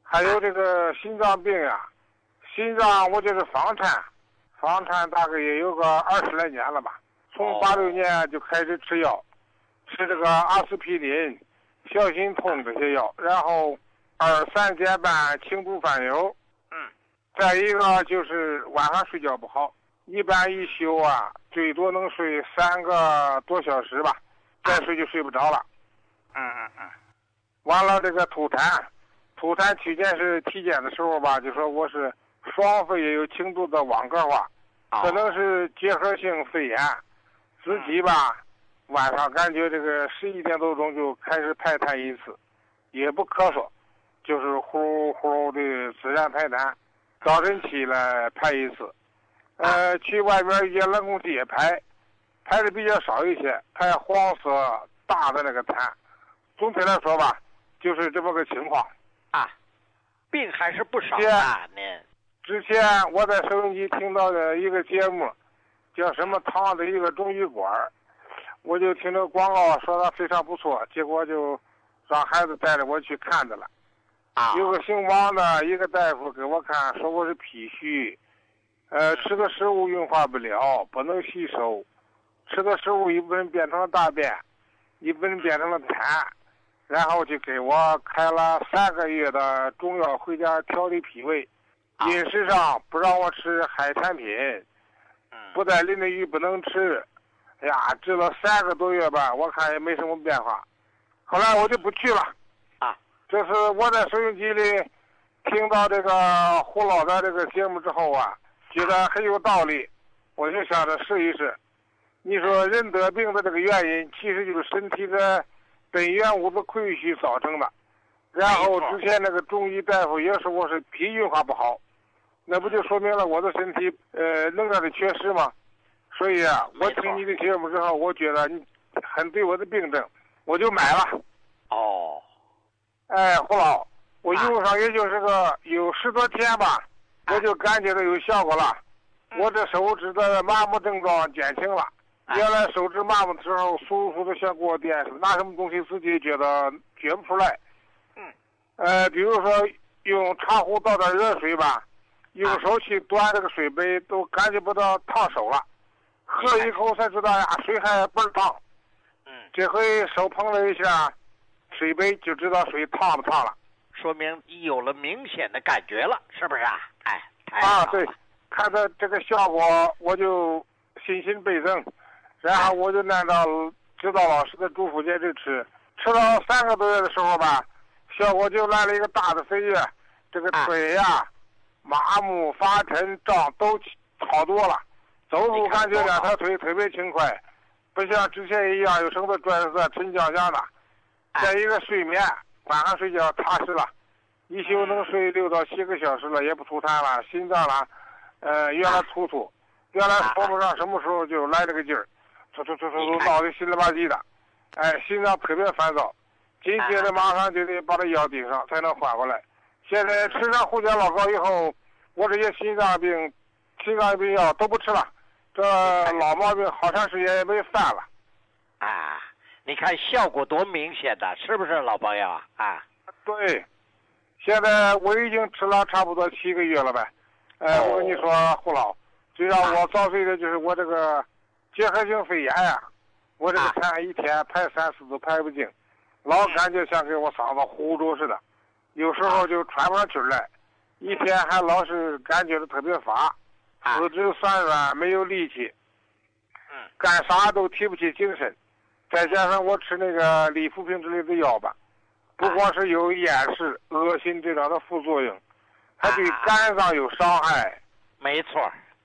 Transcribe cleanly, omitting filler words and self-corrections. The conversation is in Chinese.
还有这个心脏病呀，心脏我就是房产大概也有个20来年了吧。从86年就开始吃药，吃这个阿司匹林、小心通这些药，然后3减半轻度犯有。再一个就是晚上睡觉不好，一般一宿啊，最多能睡3个多小时吧，再睡就睡不着了。完了这个吐痰期间是体检的时候吧，就说我是双肺也有轻度的网格化，可能是结核性肺炎。自己吧，晚上感觉这个11点多钟就开始排痰一次，也不咳嗽，就是呼呼的自然排痰。早晨起来排一次，去外边也冷空气也排的比较少一些，排黄色大的那个痰。总体来说吧，就是这么个情况。 病还是不少啊，您。 之前我在收音机听到的一个节目，叫什么汤的一个中医馆，我就听着广告说它非常不错，结果就让孩子带着我去看的了。有个姓王的一个大夫给我看，说我是脾虚，吃的食物运化不了，不能吸收，吃的食物一部分变成了大便，一部分变成了痰，然后就给我开了3个月的中药回家调理脾胃。饮食上不让我吃海产品，不带鳞的鱼不能吃。哎呀，治了3个多月吧，我看也没什么变化。后来我就不去了。这是我在收音机里听到这个胡老的这个节目之后啊，觉得很有道理，我就想着试一试。你说人得病的这个原因，其实就是身体的本源物质亏虚造成的。然后之前那个中医大夫也说我是脾运化不好，那不就说明了我的身体能量的缺失吗？所以啊，我听你的节目之后，我觉得你很对我的病症，我就买了。胡老，我用上也就是个有10多天吧，我就感觉到有效果了。我这手指的麻木症状减轻了。原来手指麻木的时候，酥酥的像过电似的，拿什么东西自己觉得觉不出来。比如说用茶壶倒点热水吧，用手去端这个水杯都感觉不到烫手了，喝一口才知道呀，水还倍儿烫。这回手碰了一下水杯就知道水烫不烫了， 说明你有了明显的感觉了，是不是啊？ 对，看到这个效果我就信心倍增，然后我就按照指导老师的嘱咐接着吃到3个多月的时候吧，效果就来了一个大的飞跃，这个腿呀、麻木、发沉、胀都好多了，走路感觉2条腿特别轻快，不像之前一样有绳子拽着沉降降的。再一个睡眠，晚上睡觉踏实了，一宿能睡6到7个小时了，也不吐痰了，心脏了，原来突，原来说不上什么时候就来这个劲儿，突闹得心里吧唧的，心脏特别烦躁，紧接着马上就得把这药顶上才能缓过来。现在吃上胡椒老膏以后，我这些心脏病药都不吃了，这老毛病好长时间也没犯了。 你看效果多明显的，是不是老朋友啊？ 对，现在我已经吃了差不多7个月了呗。我跟你说，胡老，最让我遭罪的就是我这个结核性肺炎呀，我这个痰一天排3次都排不净，老感觉像给我嗓子糊住似的，有时候就喘不上气来，一天还老是感觉到特别乏，四肢酸软没有力气，干啥都提不起精神。再加上我吃那个利福平之类的药吧，不光是有厌食、恶心这样的副作用，还对肝脏有伤害。 没错，